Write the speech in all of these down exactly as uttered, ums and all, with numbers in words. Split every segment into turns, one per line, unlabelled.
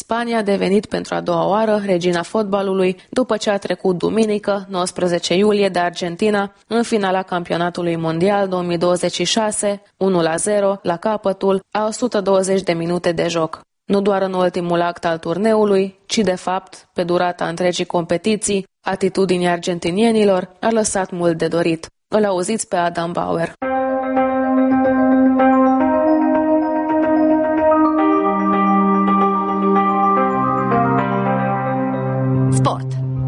Spania a devenit pentru a doua oară regina fotbalului după ce a trecut duminică, nouăsprezece iulie, de Argentina în finala campionatului mondial două mii douăzeci și șase, unu la zero, la capătul a o sută douăzeci de minute de joc. Nu doar în ultimul act al turneului, ci de fapt, pe durata întregii competiții, atitudinii argentinienilor a lăsat mult de dorit. Îl auziți pe Adam Bauer.
Sport.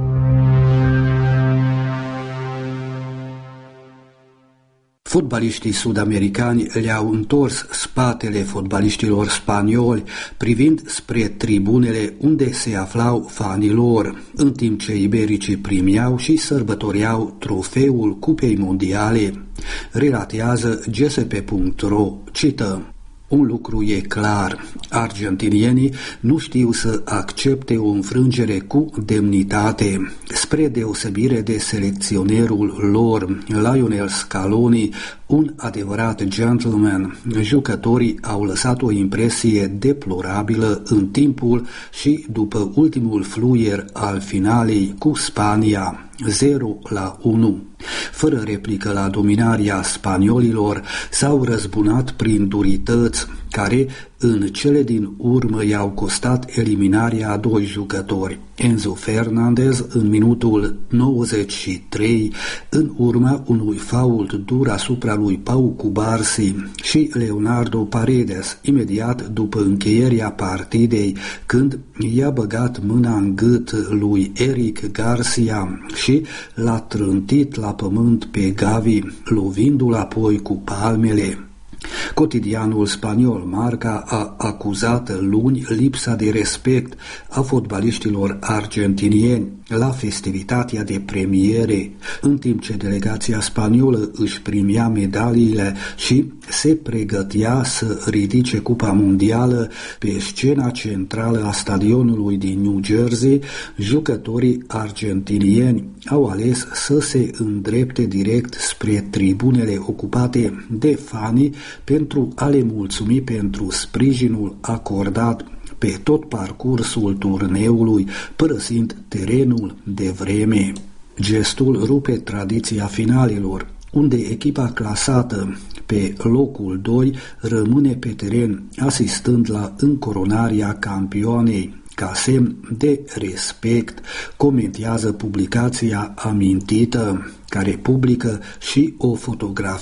Fotbaliștii sud-americani le-au întors spatele fotbaliștilor spanioli, privind spre tribunele unde se aflau fanii lor, în timp ce ibericii primeau și sărbătoreau trofeul Cupei Mondiale. Relatează G S P punct R O, cită: un lucru e clar, argentinienii nu știu să accepte o înfrângere cu demnitate. Spre deosebire de selecționerul lor, Lionel Scaloni, un adevărat gentleman, jucătorii au lăsat o impresie deplorabilă în timpul și după ultimul fluier al finalei cu Spania, zero la unu. Fără replică la dominarea spaniolilor, s-au răzbunat prin durități care în cele din urmă i-au costat eliminarea a doi jucători, Enzo Fernandez în minutul nouăzeci și trei, în urma unui fault dur asupra lui Pau Cubarsi, și Leonardo Paredes, imediat după încheierea partidei, când i-a băgat mâna în gât lui Eric Garcia și l-a trântit la pământ pe Gavi, lovindu-l apoi cu palmele. Cotidianul spaniol Marca a acuzat luni lipsa de respect a fotbaliștilor argentinieni la festivitatea de premiere, în timp ce delegația spaniolă își primea medaliile și se pregătea să ridice Cupa Mondială pe scena centrală a stadionului din New Jersey. Jucătorii argentinieni au ales să se îndrepte direct spre tribunele ocupate de fani pentru a le mulțumi pentru sprijinul acordat pe tot parcursul turneului, părăsind terenul de vreme. Gestul rupe tradiția finalelor, unde echipa clasată pe locul doi rămâne pe teren asistând la încoronarea campioanei, ca semn de respect, comentează publicația amintită, care publică și o fotografie